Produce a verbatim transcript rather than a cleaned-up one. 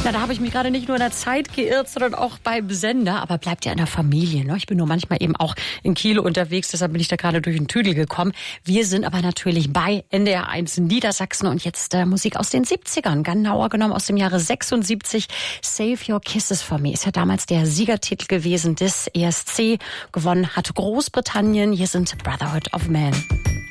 Na, da habe ich mich gerade nicht nur in der Zeit geirrt, sondern auch beim Sender. Aber bleibt ja in der Familie, ne? Ich bin nur manchmal eben auch in Kiel unterwegs, deshalb bin ich da gerade durch den Tüdel gekommen. Wir sind aber natürlich bei N D R eins Niedersachsen und jetzt äh, Musik aus den siebzigern, genauer genommen aus dem Jahre sechsundsiebzig. Save Your Kisses for Me ist ja damals der Siegertitel gewesen des E S C. Gewonnen hat Großbritannien. Hier sind Brotherhood of Man.